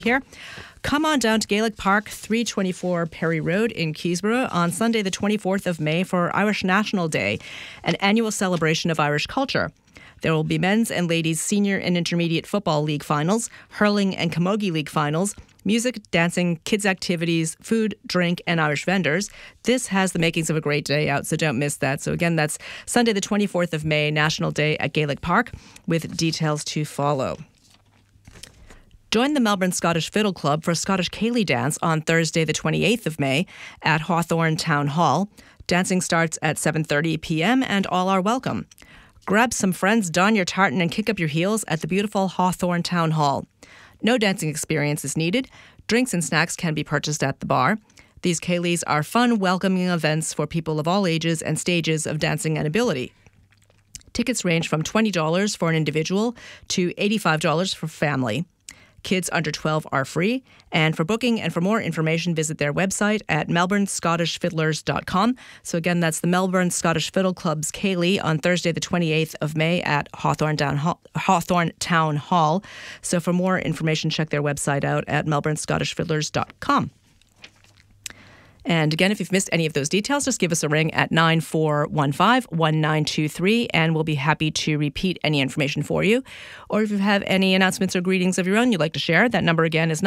Here. Come on down to Gaelic Park, 324 Perry Road in Keysborough on Sunday the 24th of May for Irish National Day, an annual celebration of Irish culture. There will be men's and ladies' senior and intermediate football league finals, hurling and camogie league finals, music, dancing, kids' activities, food, drink, and Irish vendors. This has the makings of a great day out, so don't miss that. So again, that's Sunday the 24th of May, National Day at Gaelic Park, with details to follow. Join the Melbourne Scottish Fiddle Club for Scottish Ceilidh Dance on Thursday the 28th of May at Hawthorne Town Hall. Dancing starts at 7:30 p.m. and all are welcome. Grab some friends, don your tartan and kick up your heels at the beautiful Hawthorne Town Hall. No dancing experience is needed. Drinks and snacks can be purchased at the bar. These Ceilidhs are fun, welcoming events for people of all ages and stages of dancing and ability. Tickets range from $20 for an individual to $85 for family. Kids under 12 are free, and for booking and for more information, visit their website at melbournescottishfiddlers.com. So again, that's the Melbourne Scottish Fiddle Club's Ceilidh on Thursday the 28th of May at Hawthorne Town Hall. So for more information, check their website out at melbournescottishfiddlers.com. And again, if you've missed any of those details, just give us a ring at 9415-1923 and we'll be happy to repeat any information for you. Or if you have any announcements or greetings of your own you'd like to share, that number again is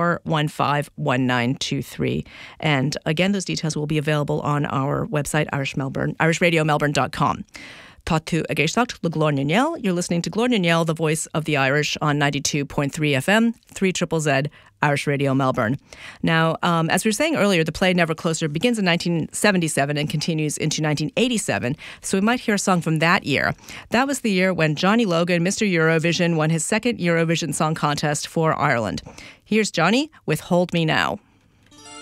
9415-1923. And again, those details will be available on our website, irishradiomelbourne.com. Tatu Ageshtacht, Le Glór na Néal. You're listening to Glór na Néal, the voice of the Irish on 92.3 FM, 3ZZZ, Irish Radio Melbourne. Now, as we were saying earlier, the play Never Closer begins in 1977 and continues into 1987, so we might hear a song from that year. That was the year when Johnny Logan, Mr. Eurovision, won his second Eurovision Song Contest for Ireland. Here's Johnny with Hold Me Now.